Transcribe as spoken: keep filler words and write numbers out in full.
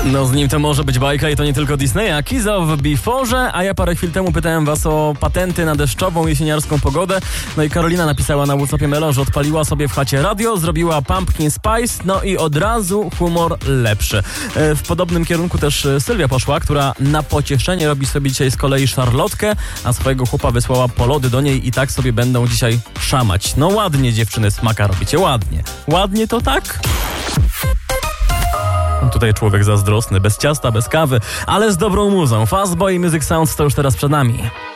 No z nim to może być bajka i to nie tylko Disneya. Kiss of Before'ze, a ja parę chwil temu pytałem was o patenty na deszczową, jesieniarską pogodę. No i Karolina napisała na WhatsAppie Melo, że odpaliła sobie w chacie radio, zrobiła pumpkin spice, no i od razu humor lepszy. W podobnym kierunku też Sylwia poszła, która na pocieszenie robi sobie dzisiaj z kolei szarlotkę, a swojego chłopa wysłała po lody do niej i tak sobie będą dzisiaj szamać. No ładnie dziewczyny smaka robicie, ładnie. Ładnie to tak? Tutaj człowiek zazdrosny, bez ciasta, bez kawy, ale z dobrą muzą. Fastboy Music Sounds to już teraz przed nami.